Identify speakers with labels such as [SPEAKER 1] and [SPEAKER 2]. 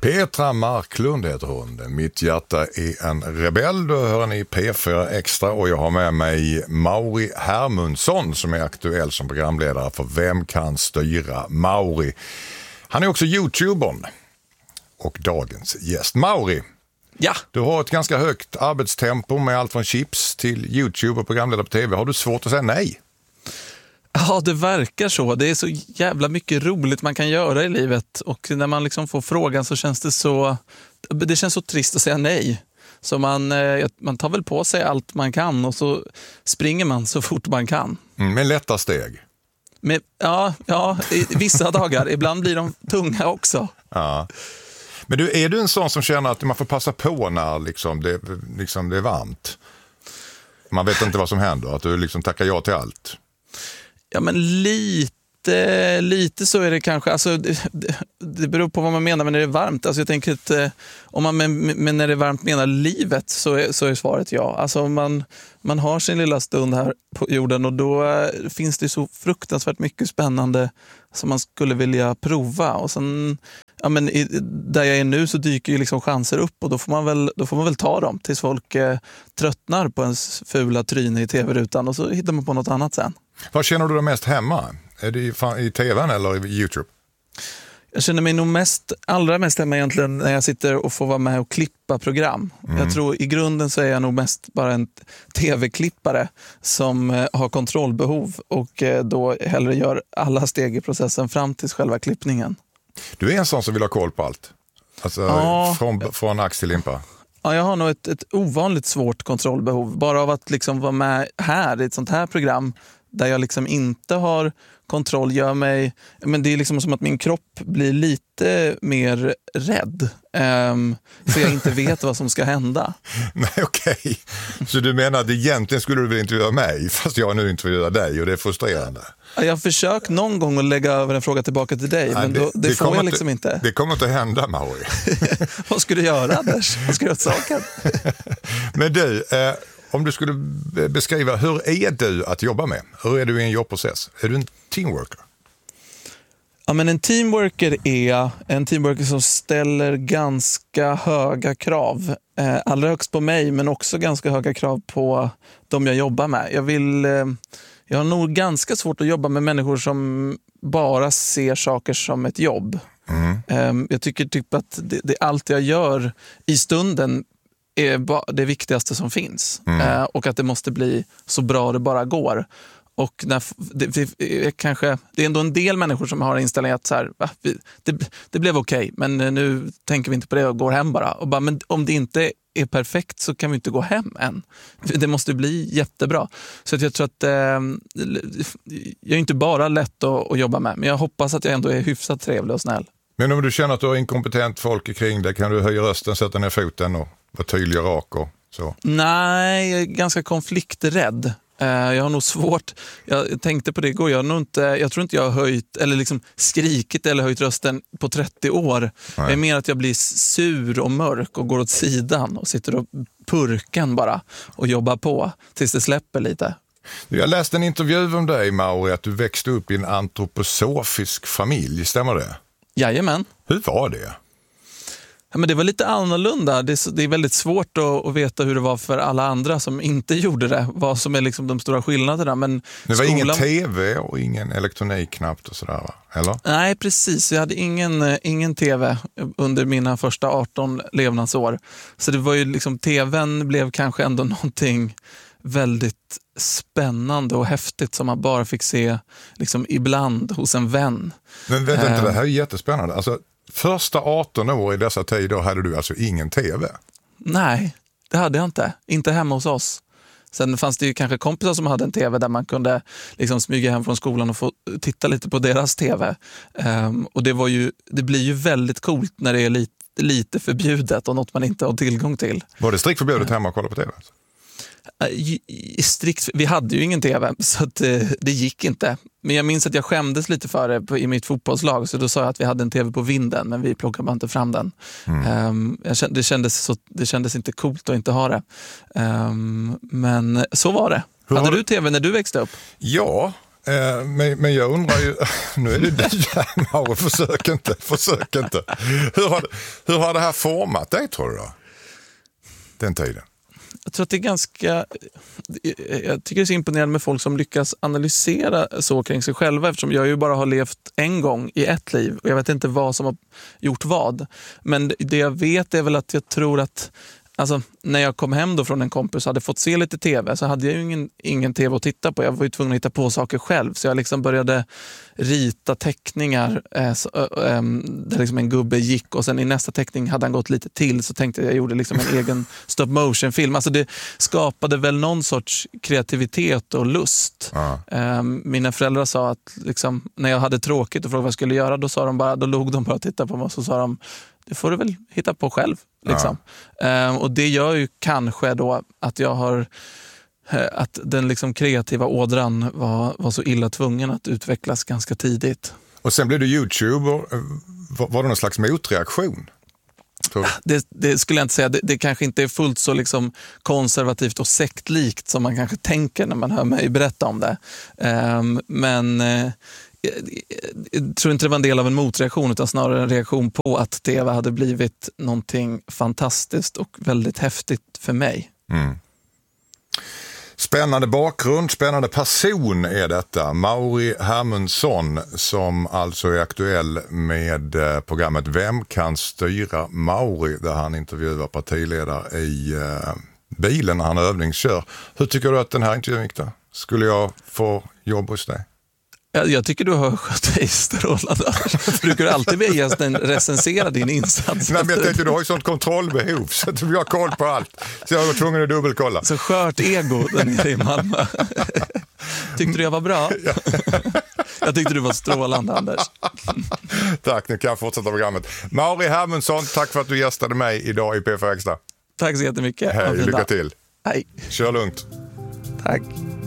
[SPEAKER 1] Petra Marklund heter hon. Mitt hjärta är en rebell. Då hör ni P4 Extra och jag har med mig Mauri Hermundsson som är aktuell som programledare för Vem kan styra Mauri. Han är också YouTubern och dagens gäst. Mauri,
[SPEAKER 2] ja.
[SPEAKER 1] Du har ett ganska högt arbetstempo med allt från chips till YouTube och programledare på TV. Har du svårt att säga nej?
[SPEAKER 2] Ja, det verkar så. Det är så jävla mycket roligt man kan göra i livet. Och när man liksom får frågan så känns det känns så trist att säga nej. Så man tar väl på sig allt man kan och så springer man så fort man kan.
[SPEAKER 1] Med lätta steg.
[SPEAKER 2] Ja, i vissa dagar. Ibland blir de tunga också.
[SPEAKER 1] Ja. Men är du en sån som känner att man får passa på när det är varmt? Man vet inte vad som händer, att du liksom tackar ja till allt.
[SPEAKER 2] Ja, men lite så är det kanske. Alltså, det beror på vad man menar med när det är varmt. Alltså, jag tänker att om man med när det är varmt menar livet så är svaret ja. Alltså, man har sin lilla stund här på jorden och då finns det så fruktansvärt mycket spännande som man skulle vilja prova. Och sen, där jag är nu så dyker ju liksom chanser upp och då får man väl ta dem tills folk tröttnar på ens fula tryne i tv-rutan och så hittar man på något annat sen.
[SPEAKER 1] Vad känner du dig mest hemma? Är det i tvn eller i YouTube?
[SPEAKER 2] Jag känner mig nog allra mest hemma egentligen när jag sitter och får vara med och klippa program. Jag tror i grunden så är jag nog mest bara en tv-klippare som har kontrollbehov och då hellre gör alla steg i processen fram till själva klippningen. Du
[SPEAKER 1] är en sån som vill ha koll på allt? Alltså från ax till limpa?
[SPEAKER 2] Ja, jag har nog ett ovanligt svårt kontrollbehov. Bara av att liksom vara med här i ett sånt här program där jag liksom inte har kontroll gör mig... Men det är liksom som att min kropp blir lite mer rädd. För jag inte vet vad som ska hända.
[SPEAKER 1] Nej, okej. Så du menar att egentligen skulle du vilja intervjua mig fast jag nu intervjuar dig och det är frustrerande?
[SPEAKER 2] Jag har försökt någon gång att lägga över en fråga tillbaka till dig, men det får jag liksom inte.
[SPEAKER 1] Det kommer inte att hända, Mauri.
[SPEAKER 2] Vad ska du göra, Anders? Vad ska du göra åt saken?
[SPEAKER 1] Men du, om du skulle beskriva, hur är du att jobba med? Hur är du i en jobbprocess? Är du en teamworker?
[SPEAKER 2] Ja, men en teamworker är en teamworker som ställer ganska höga krav. Allra högst på mig, men också ganska höga krav på de jag jobbar med. Jag har nog ganska svårt att jobba med människor som bara ser saker som ett jobb. Jag tycker typ att det allt jag gör i stunden är det viktigaste som finns. Och att det måste bli så bra det bara går. Och det är ändå en del människor som har inställningen att så här, det blev okej, men nu tänker vi inte på det och går hem bara. Och bara, men om det inte är perfekt så kan vi inte gå hem än. Det måste bli jättebra. Så att jag tror att jag är inte bara lätt att jobba med, men jag hoppas att jag ändå är hyfsat trevlig och snäll. Men
[SPEAKER 1] om du känner att du har inkompetent folk kring dig, kan du höja rösten, sätta ner foten och vara tydlig och rak och så?
[SPEAKER 2] Nej, jag är ganska konflikträdd. Jag har nog svårt. Jag tänkte på det igår. Jag tror inte jag har höjt eller liksom skrikit eller höjt rösten på 30 år. Nej. Det är mer att jag blir sur och mörk och går åt sidan och sitter och purken bara och jobbar på tills det släpper lite.
[SPEAKER 1] Jag läste en intervju om dig, Mauri, att du växte upp i en antroposofisk familj. Stämmer det?
[SPEAKER 2] Jajamän.
[SPEAKER 1] Hur var det?
[SPEAKER 2] Ja, men det var lite annorlunda. Det är väldigt svårt att veta hur det var för alla andra som inte gjorde det. Vad som är liksom de stora skillnaderna. Men
[SPEAKER 1] det var ingen tv och ingen elektronik knappt och sådär, va? Eller?
[SPEAKER 2] Nej, precis. Jag hade ingen tv under mina första 18 levnadsår. Så det var ju liksom, tvn blev kanske ändå någonting väldigt spännande och häftigt som man bara fick se liksom ibland hos en vän.
[SPEAKER 1] Men vänta inte, det här är jättespännande. Alltså, första 18 år i dessa tider hade du alltså ingen tv?
[SPEAKER 2] Nej, det hade jag inte. Inte hemma hos oss. Sen fanns det ju kanske kompisar som hade en tv där man kunde liksom smyga hem från skolan och få titta lite på deras tv. Och det blir ju väldigt coolt när det är lite förbjudet och något man inte har tillgång till.
[SPEAKER 1] Var det strikt förbjudet hemma att kolla på tv?
[SPEAKER 2] Strikt, vi hade ju ingen tv så att det gick inte. Men jag minns att jag skämdes lite för det i mitt fotbollslag, så då sa jag att vi hade en tv på vinden men vi plockade bara inte fram den. Det kändes inte coolt att inte ha det. Men så var det. Hade du tv när du växte upp?
[SPEAKER 1] Ja, Men jag undrar ju, nu är det du, Mauri, försök inte. Hur har det här format dig, tror du då? Den tiden.
[SPEAKER 2] Jag tror att det är ganska... Jag tycker det är så imponerande med folk som lyckas analysera så kring sig själva, eftersom jag ju bara har levt en gång i ett liv och jag vet inte vad som har gjort vad. Men det jag vet är väl att jag tror att alltså, när jag kom hem då från en kompis och hade fått se lite tv, så hade jag ju ingen tv att titta på. Jag var ju tvungen att hitta på saker själv. Så jag liksom började rita teckningar där liksom en gubbe gick och sen i nästa teckning hade han gått lite till, så tänkte jag gjorde liksom en egen stop motion film. Alltså det skapade väl någon sorts kreativitet och lust. Mina föräldrar sa att liksom, när jag hade tråkigt och frågade vad jag skulle göra, då log de bara och tittade på mig och så sa de, det får du väl hitta på själv. Liksom. Och det gör ju kanske då att jag har att den liksom kreativa ådran var så illa tvungen att utvecklas ganska tidigt. Och
[SPEAKER 1] sen blev du YouTuber. Var det någon slags motreaktion?
[SPEAKER 2] Det skulle jag inte säga. Det kanske inte är fullt så liksom konservativt och sektlikt som man kanske tänker när man hör mig berätta om det. Men jag tror inte det var en del av en motreaktion, utan snarare en reaktion på att tv hade blivit någonting fantastiskt och väldigt häftigt för mig.
[SPEAKER 1] Spännande bakgrund, spännande person är detta. Mauri Hermundsson, som alltså är aktuell med programmet Vem kan styra Mauri, där han intervjuar partiledare i bilen när han övningskör. Hur tycker du att den här intervjun gick då? Skulle jag få jobb hos dig?
[SPEAKER 2] Jag tycker du har skött dig strålande. Brukar du alltid be gästen recensera din insats?
[SPEAKER 1] Nej, men jag tänkte, du har ju sånt kontrollbehov så att du har koll på allt. Så jag var tvungen att dubbelkolla.
[SPEAKER 2] Så skört ego där nere i Malmö. Tyckte du jag var bra? Ja. Jag tyckte du var strålande, Anders.
[SPEAKER 1] Tack, nu kan jag fortsätta programmet. Mauri Hermundsson, tack för att du gästade mig idag i P4 Extra.
[SPEAKER 2] Tack så jättemycket.
[SPEAKER 1] Hej, lycka till.
[SPEAKER 2] Hej.
[SPEAKER 1] Kör lugnt.
[SPEAKER 2] Tack.